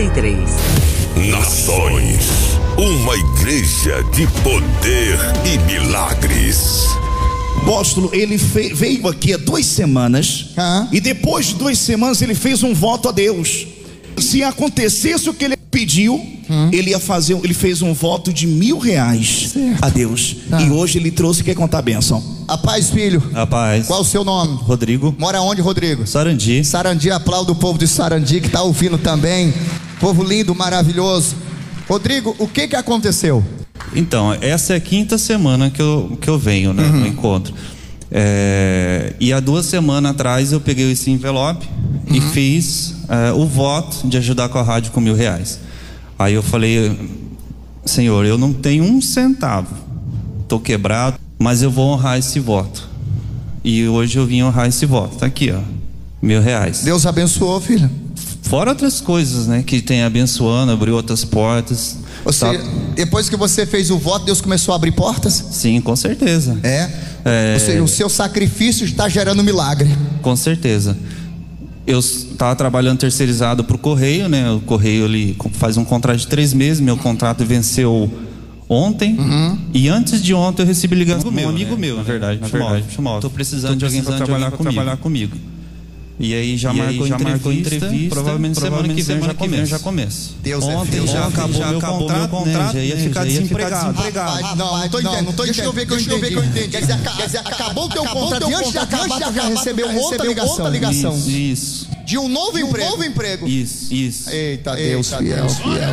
93. Nações, uma igreja de poder e milagres. Apóstolo, ele veio aqui há 2 semanas, e depois de 2 semanas ele fez um voto a Deus. Se acontecesse o que ele pediu, ele fez um voto de R$1.000 a Deus. E hoje ele trouxe, quer contar a bênção. A paz, filho. A paz. Qual o seu nome? Rodrigo. Mora onde, Rodrigo? Sarandi. Sarandi, aplauda o povo de Sarandi que está ouvindo também. Povo lindo, maravilhoso. Rodrigo, o que aconteceu? Então, essa é a 5ª semana que eu venho, né, no encontro. E há 2 semanas atrás eu peguei esse envelope e fiz o voto de ajudar com a rádio com R$1.000. Aí eu falei: Senhor, eu não tenho 1 centavo, tô quebrado, mas eu vou honrar esse voto. E hoje eu vim honrar esse voto. Tá aqui, ó, R$1.000. Deus abençoou, filho. Fora outras coisas, né, que tem abençoando, abriu outras portas. Depois que você fez o voto, Deus começou a abrir portas? Sim, com certeza. O seu sacrifício está gerando milagre. Com certeza. Eu estava trabalhando terceirizado para o Correio, né? O Correio, ele faz um contrato de 3 meses. Meu contrato venceu ontem. E antes de ontem eu recebi ligação de um amigo meu, na verdade. Estou precisando de alguém para trabalhar comigo. E aí já marcou entrevista. Provavelmente semana que vem já começa. Ontem já acabou meu contrato, né? Já ia ficar desempregado. Não tô entendendo. Deixa eu ver que eu entendi. Quer dizer, acabou o teu contrato e antes de acabar tu já recebeu outra ligação. Isso. De um novo emprego. Isso. Eita, Deus fiel.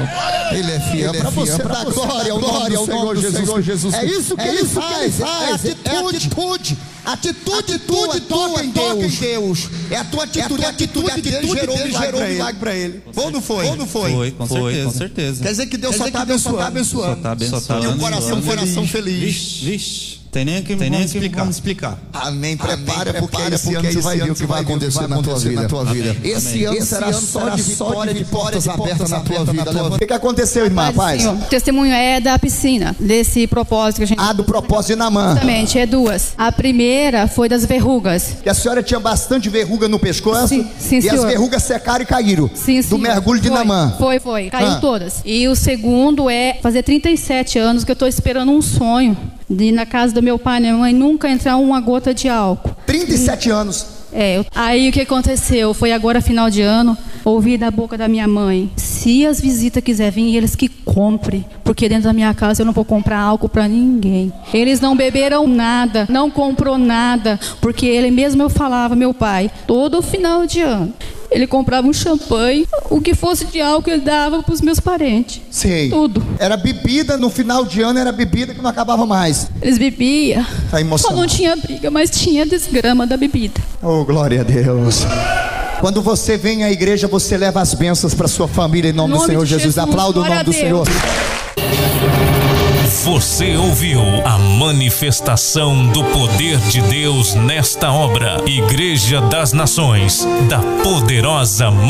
Ele é fiel para você dar glória ao nome do Senhor Jesus. É isso que ele faz. É atitude. Atitude tua toca em Deus. É a tua atitude dele gerou milagre para ele. Ou não foi? Foi, com certeza. Quer dizer que Deus só está abençoando. Só está abençoando. E o coração feliz. Vixe. Tem nem que me explicar. Amém. Prepara, porque esse ano você vai ver o que vai acontecer na tua vida. Esse ano será só de vitória, de portas abertas na tua vida. O que aconteceu, irmã? Paz? O testemunho é da piscina, desse propósito que a gente... Do propósito de Naamã. Exatamente, é 2. A primeira foi das verrugas. E a senhora tinha bastante verruga no pescoço? Sim, e senhor. As verrugas secaram e caíram? Sim, do mergulho de Naamã? Foi. Caiu todas. E o segundo é fazer 37 anos que eu estou esperando um sonho de ir na casa do meu pai e minha mãe nunca entrar uma gota de álcool. 37 anos. Aí o que aconteceu? Foi agora final de ano, ouvi da boca da minha mãe: se as visitas quiserem vir, eles que comprem, porque dentro da minha casa eu não vou comprar álcool para ninguém. Eles não beberam nada, não comprou nada, porque ele mesmo, eu falava, meu pai, todo final de ano ele comprava um champanhe, o que fosse de álcool ele dava para os meus parentes. Sei. Tudo. Era bebida, no final de ano era bebida que não acabava mais. Eles bebiam. Tá emocionado. Só não tinha briga, mas tinha desgrama da bebida. Oh, glória a Deus. Quando você vem à igreja, você leva as bênçãos para sua família em nome do Senhor Jesus. Aplauda o nome do Senhor. Você ouviu a manifestação do poder de Deus nesta obra. Igreja das Nações, da poderosa